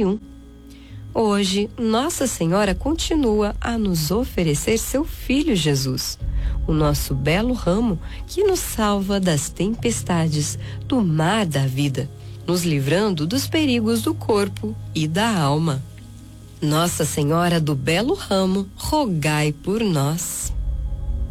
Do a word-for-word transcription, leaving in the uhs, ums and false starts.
e um. Hoje, Nossa Senhora continua a nos oferecer seu Filho Jesus, o nosso belo ramo que nos salva das tempestades do mar da vida, nos livrando dos perigos do corpo e da alma. Nossa Senhora do Belo Ramo, rogai por nós.